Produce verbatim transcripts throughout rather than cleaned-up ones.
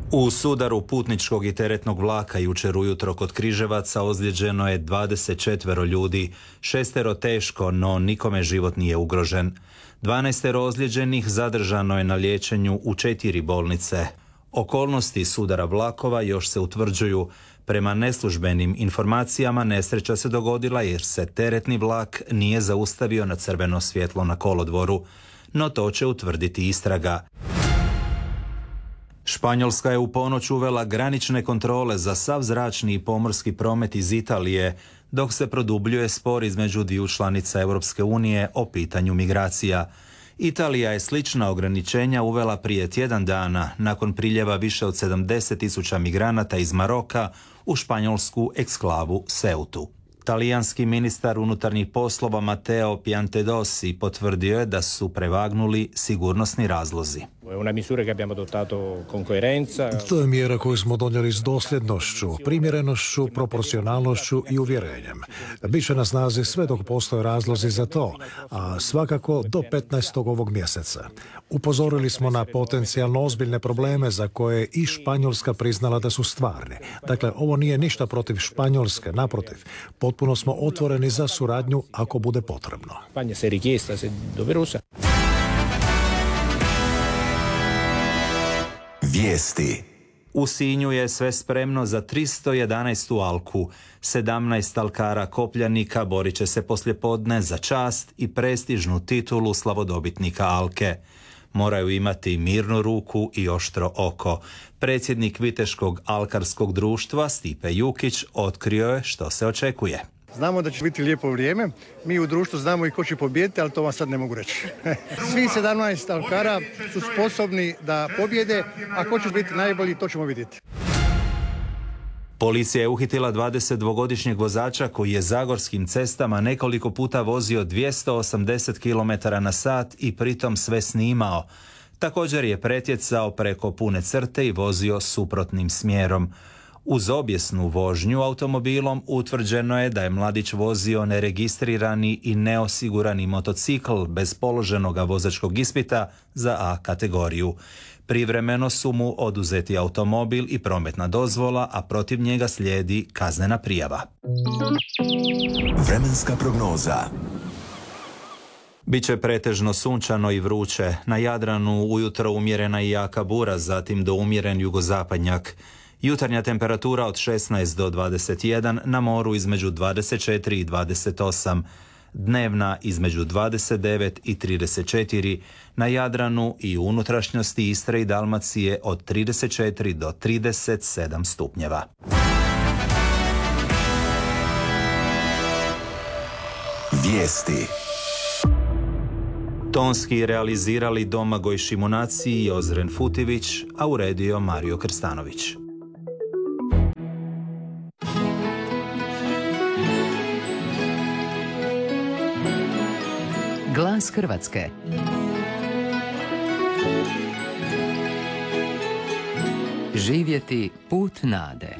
U sudaru putničkog i teretnog vlaka jučer ujutro kod Križevaca ozlijeđeno je dvadeset četvero ljudi, šestero teško, no nikome život nije ugrožen. dvanaestero ozlijeđenih zadržano je na liječenju u četiri bolnice. Okolnosti sudara vlakova još se utvrđuju. Prema neslužbenim informacijama nesreća se dogodila jer se teretni vlak nije zaustavio na crveno svjetlo na kolodvoru, no to će utvrditi istraga. Španjolska je u ponoć uvela granične kontrole za sav zračni i pomorski promet iz Italije, dok se produbljuje spor između dviju članica Europske unije o pitanju migracija. Italija je slična ograničenja uvela prije tjedan dana nakon priljeva više od sedamdeset tisuća migranata iz Maroka u španjolsku eksklavu Ceutu. Talijanski ministar unutarnjih poslova Matteo Piantedosi potvrdio je da su prevagnuli sigurnosni razlozi. To je mjera koju smo donijeli s dosljednošću, primjerenošću, proporcionalnošću i uvjerenjem. Biće na snazi sve dok postoje razlozi za to, a svakako do petnaestog ovog mjeseca. Upozorili smo na potencijalno ozbiljne probleme za koje je i Španjolska priznala da su stvarne. Dakle, ovo nije ništa protiv Španjolske, naprotiv. Potpuno smo otvoreni za suradnju ako bude potrebno. Vijesti. U Sinju je sve spremno za tristo jedanaestu alku. sedamnaest alkara kopljanika borit će se poslijepodne za čast i prestižnu titulu slavodobitnika alke. Moraju imati mirnu ruku i oštro oko. Predsjednik Viteškog alkarskog društva Stipe Jukić otkrio je što se očekuje. Znamo da će biti lijepo vrijeme, mi u društvu znamo i ko će pobijediti, ali to vam sad ne mogu reći. Svi sedamnaest alkara su sposobni da pobjede, a ko će biti najbolji, to ćemo vidjeti. Policija je uhitila dvadesetdvogodišnjeg vozača koji je zagorskim cestama nekoliko puta vozio dvjesto osamdeset kilometara na sat i pritom sve snimao. Također je pretjecao preko pune crte i vozio suprotnim smjerom. Uz objesnu vožnju automobilom utvrđeno je da je mladić vozio neregistrirani i neosigurani motocikl bez položenoga vozačkog ispita za A kategoriju. Privremeno su mu oduzeti automobil i prometna dozvola, a protiv njega slijedi kaznena prijava. Vremenska prognoza. Biće pretežno sunčano i vruće. Na Jadranu ujutro umjerena i jaka bura, zatim do umjeren jugozapadnjak. Jutarnja temperatura od šesnaest do dvadeset jedan, na moru između dvadeset četiri i dvadeset osam. Dnevna između dvadeset devet i trideset četiri, na Jadranu i unutrašnjosti Istre i Dalmacije od trideset četiri do trideset sedam stupnjeva. Vijesti. Tonski realizirali Domagoj Šimunaci i Ozren Futivić, a uredio Mario Krstanović. Glas Hrvatske. Živjeti put nade.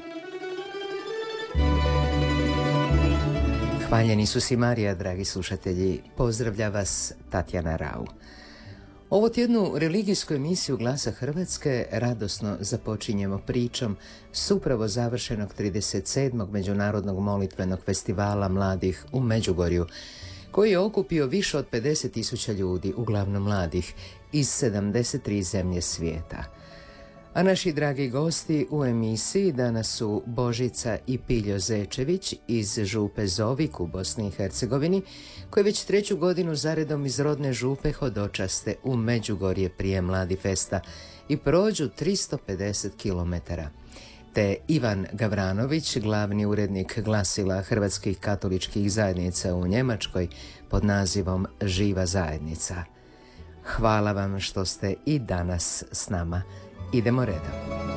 Hvaljeni su si Marija, dragi slušatelji. Pozdravlja vas Tatjana Rau. Ovu tjednu religijsku emisiju Glasa Hrvatske radosno započinjemo pričom s upravo završenog trideset sedmog Međunarodnog molitvenog festivala mladih u Međugorju, koji je okupio više od pedeset tisuća ljudi, uglavnom mladih, iz sedamdeset tri zemlje svijeta. A naši dragi gosti u emisiji danas su Božica i Piljo Zečević iz župe Zovik u Bosni i Hercegovini, koji već treću godinu zaredom iz rodne župe hodočaste u Međugorje prije Mladi festa i prođu tristo pedeset kilometara. Te Ivan Gavranović, glavni urednik glasila Hrvatskih katoličkih zajednica u Njemačkoj pod nazivom Živa zajednica. Hvala vam što ste i danas s nama. Idemo redom.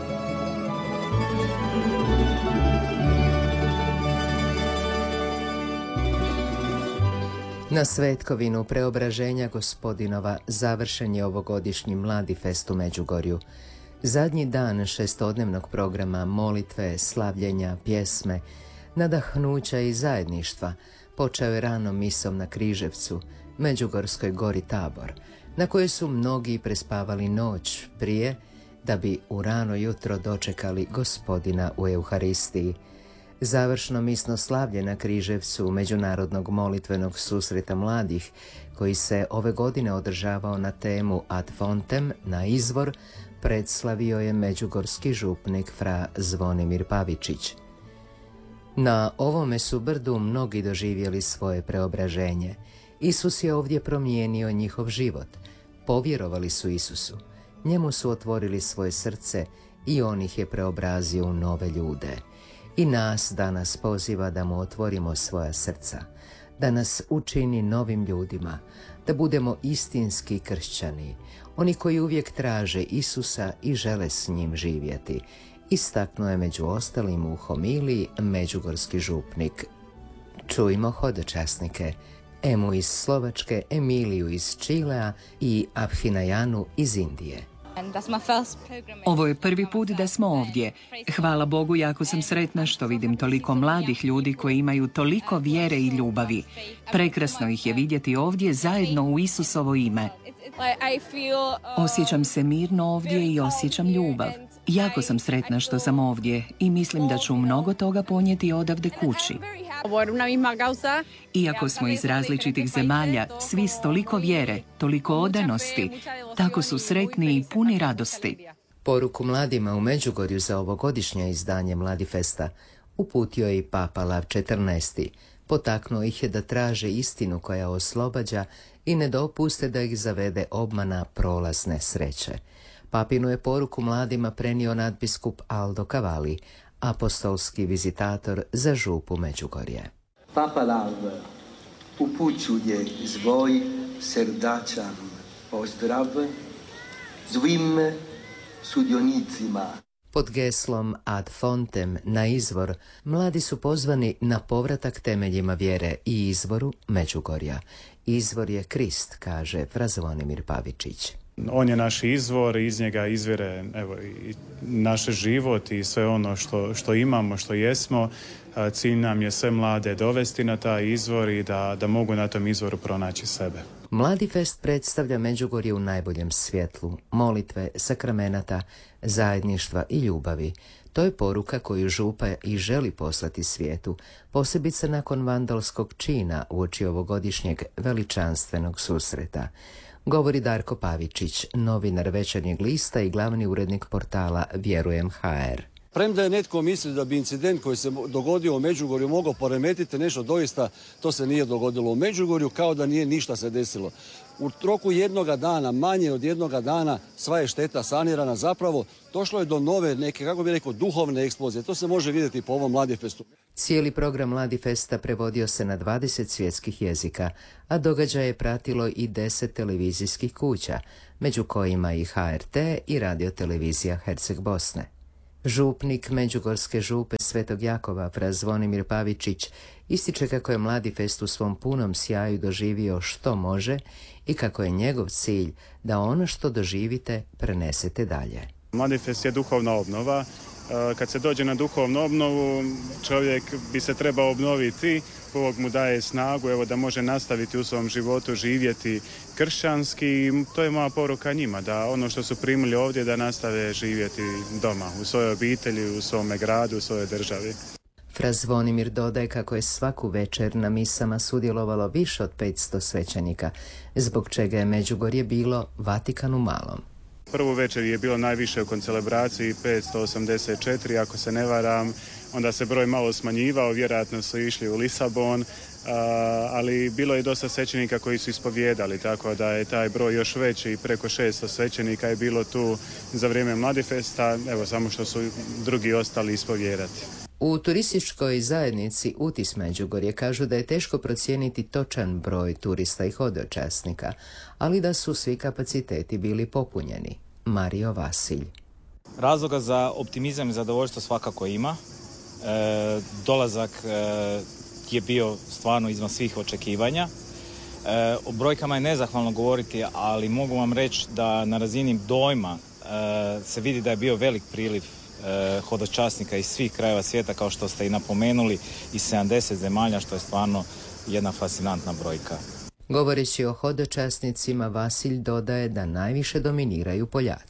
Na Svetkovinu Preobraženja Gospodinova završen je ovogodišnji Mladi fest u Međugorju. Zadnji dan šestodnevnog programa molitve, slavljenja, pjesme, nadahnuća i zajedništva počeo je ranom misom na Križevcu, Međugorskoj gori Tabor, na kojoj su mnogi prespavali noć prije da bi u rano jutro dočekali Gospodina u Euharistiji. Završno misno slavlje na Križevcu Međunarodnog molitvenog susreta mladih, koji se ove godine održavao na temu Ad fontem, na izvor, predslavio je međugorski župnik fra Zvonimir Pavičić. Na ovome su brdu mnogi doživjeli svoje preobraženje. Isus je ovdje promijenio njihov život. Povjerovali su Isusu. Njemu su otvorili svoje srce i on ih je preobrazio u nove ljude. I nas danas poziva da mu otvorimo svoja srca, da nas učini novim ljudima, da budemo istinski kršćani, oni koji uvijek traže Isusa i žele s njim živjeti, istaknuo je među ostalim u homiliji međugorski župnik. Čujmo hodočasnike, Emu iz Slovačke, Emiliju iz Čilea i Abhinayanu iz Indije. Ovo je prvi put da smo ovdje. Hvala Bogu, jako sam sretna što vidim toliko mladih ljudi koji imaju toliko vjere i ljubavi. Prekrasno ih je vidjeti ovdje zajedno u Isusovo ime. Osjećam se mirno ovdje i osjećam ljubav. Jako sam sretna što sam ovdje i mislim da ću mnogo toga ponijeti odavde kući. Iako smo iz različitih zemalja, svi s toliko vjere, toliko odanosti, tako su sretni i puni radosti. Poruku mladima u Međugorju za ovogodišnje izdanje Mladifesta uputio je i Papa Lav četrnaesti. Potaknuo ih je da traže istinu koja oslobađa i ne dopuste da ih zavede obmana prolazne sreće. Papinu je poruku mladima prenio nadbiskup Aldo Cavalli, apostolski vizitator za župu Međugorje. Papa Lav upućuje svoj srdačan pozdrav svim sudionicima. Pod geslom Ad fontem, na izvor, mladi su pozvani na povratak temeljima vjere i izvoru Međugorja. Izvor je Krist, kaže fra Zvonimir Pavičić. On je naš izvor, iz njega izvire evo, i naš život i sve ono što, što imamo, što jesmo. Cilj nam je sve mlade dovesti na taj izvor i da, da mogu na tom izvoru pronaći sebe. Mladifest predstavlja Međugorje u najboljem svjetlu, molitve, sakramenata, zajedništva i ljubavi. To je poruka koju župa i želi poslati svijetu, posebice nakon vandalskog čina uoči ovogodišnjeg veličanstvenog susreta. Govori Darko Pavičić, novinar Večernjeg lista i glavni urednik portala Vjerujem ha er. Premda je netko misli da bi incident koji se dogodio u Međugorju mogao poremetiti nešto, doista to se nije dogodilo u Međugorju, kao da nije ništa se desilo. U roku jednoga dana, manje od jednoga dana, sva je šteta sanirana. Zapravo došlo je do nove neke, kako bi rekao, duhovne eksplozije. To se može vidjeti po ovom Mladifestu. Cijeli program Mladifesta prevodio se na dvadeset svjetskih jezika, a događaj je pratilo i deset televizijskih kuća, među kojima i ha er te i radiotelevizija Herceg Bosne. Župnik Međugorske župe Svetog Jakova fra Zvonimir Pavičić ističe kako je Mladifest u svom punom sjaju doživio što može i kako je njegov cilj da ono što doživite prenesete dalje. Mladifest je duhovna obnova. Kad se dođe na duhovnu obnovu, čovjek bi se trebao obnoviti. Bog mu daje snagu evo, da može nastaviti u svom životu živjeti kršćanski. To je moja poruka njima, da ono što su primili ovdje da nastave živjeti doma, u svojoj obitelji, u svome gradu, u svojoj državi. Fra Zvonimir dodaje kako je svaku večer na misama sudjelovalo više od petsto svećenika, zbog čega je Međugorje bilo Vatikan u malom. Prvu večer je bilo najviše u koncelebraciji, petsto osamdeset četiri, ako se ne varam. Onda se broj malo smanjivao, vjerojatno su išli u Lisabon, ali bilo je dosta svećenika koji su ispovijedali, tako da je taj broj još veći, preko šesto svećenika je bilo tu za vrijeme Mladifesta, evo samo što su drugi ostali ispovijedati. U turističkoj zajednici Utis Međugorje kažu da je teško procijeniti točan broj turista i hodočasnika, ali da su svi kapaciteti bili popunjeni. Mario Vasilj. Razloga za optimizam i zadovoljstvo svakako ima. E, dolazak e, je bio stvarno izvan svih očekivanja. E, o brojkama je nezahvalno govoriti, ali mogu vam reći da na razini dojma e, se vidi da je bio velik priliv e, hodočasnika iz svih krajeva svijeta, kao što ste i napomenuli, iz sedamdeset zemalja, što je stvarno jedna fascinantna brojka. Govoreći o hodočasnicima, Vasilj dodaje da najviše dominiraju Poljaci.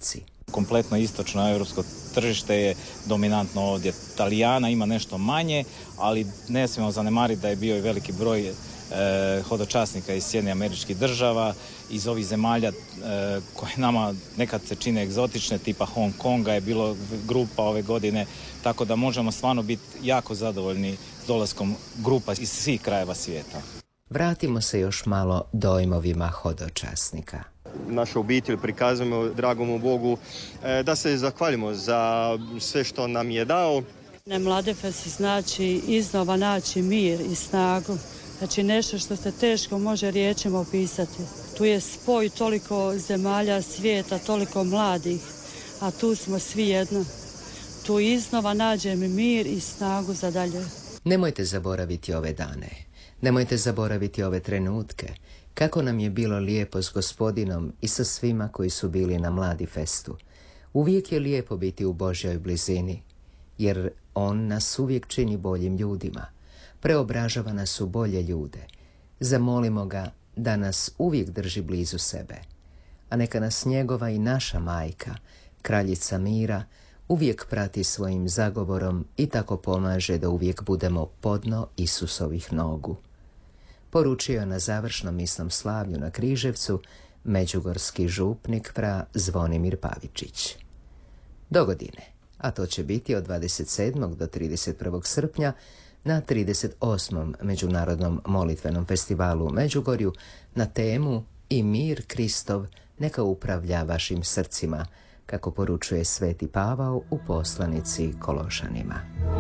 Kompletno istočno europsko tržište je dominantno ovdje. Talijana ima nešto manje, ali ne smijemo zanemariti da je bio i veliki broj e, hodočasnika iz Sjedinjenih Američkih Država, iz ovih zemalja e, koje nama nekad se čine egzotične, tipa Hong Konga je bilo grupa ove godine, tako da možemo stvarno biti jako zadovoljni s dolaskom grupa iz svih krajeva svijeta. Vratimo se još malo dojmovima hodočasnika. Našu obitelj prikazujemo dragomu Bogu, da se zahvalimo za sve što nam je dao. Na Mladefest znači iznova naći mir i snagu. Znači nešto što se teško može riječima opisati. Tu je spoj toliko zemalja svijeta, toliko mladih, a tu smo svi jedno. Tu iznova nađem mir i snagu za dalje. Nemojte zaboraviti ove dane. Nemojte zaboraviti ove trenutke. Kako nam je bilo lijepo s Gospodinom i sa svima koji su bili na Mladifestu. Uvijek je lijepo biti u Božjoj blizini, jer On nas uvijek čini boljim ljudima. Preobražava nas u bolje ljude. Zamolimo ga da nas uvijek drži blizu sebe. A neka nas njegova i naša majka, kraljica mira, uvijek prati svojim zagovorom i tako pomaže da uvijek budemo podno Isusovih nogu. Poručio na završnom misnom slavlju na Križevcu međugorski župnik fra Zvonimir Pavičić. Do godine, a to će biti od dvadeset sedmog do trideset prvog srpnja na trideset osmom Međunarodnom molitvenom festivalu u Međugorju na temu I mir Kristov neka upravlja vašim srcima, kako poručuje Sveti Pavao u poslanici Kološanima.